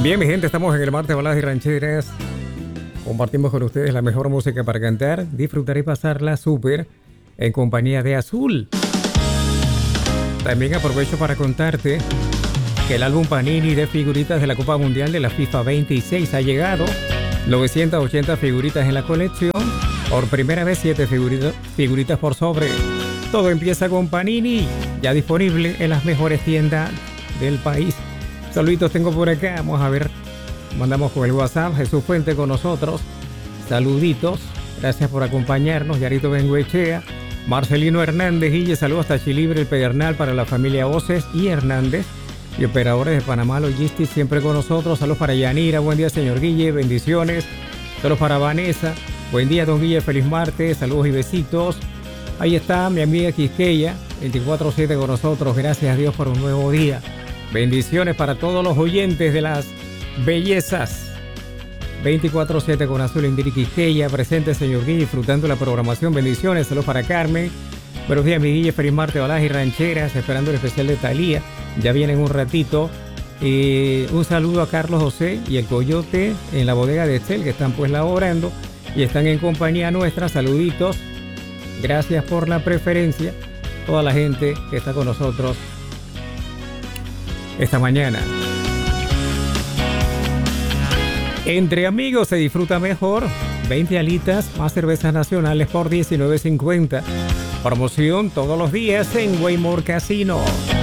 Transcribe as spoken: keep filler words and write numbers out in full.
Bien, mi gente, estamos en el martes de baladas y rancheras. Compartimos con ustedes la mejor música para cantar, disfrutar y pasarla súper en compañía de Azul. También aprovecho para contarte que el álbum Panini de figuritas de la Copa Mundial de la FIFA veintiséis ha llegado. novecientas ochenta figuritas en la colección. Por primera vez, siete figuritas, figuritas por sobre. Todo empieza con Panini, ya disponible en las mejores tiendas del país. Saluditos tengo por acá, vamos a ver. Mandamos con el WhatsApp, Jesús Fuente con nosotros. Saluditos, gracias por acompañarnos. Yarito Benguechea, Marcelino Hernández, Guille, saludos hasta Chilibre, el Pedernal para la familia Oces y Hernández. Y operadores de Panamá Logistics siempre con nosotros. Saludos para Yanira, buen día señor Guille, bendiciones. Saludos para Vanessa, buen día don Guille, feliz martes, saludos y besitos. Ahí está mi amiga Quisqueya, veinticuatro siete con nosotros, gracias a Dios por un nuevo día. Bendiciones para todos los oyentes de las bellezas. veinticuatro siete con Azul Indiri Quisqueya, presente señor Guille, disfrutando la programación. Bendiciones, saludos para Carmen. Buenos días mi Guille, feliz martes, baladas y rancheras, esperando el especial de Thalía. Ya viene en un ratito. Eh, un saludo a Carlos José y el Coyote en la bodega de Excel, que están pues laborando y están en compañía nuestra. Saluditos. Gracias por la preferencia. Toda la gente que está con nosotros esta mañana. Entre amigos se disfruta mejor. veinte alitas más cervezas nacionales por diecinueve cincuenta. Promoción todos los días en Waymore Casino.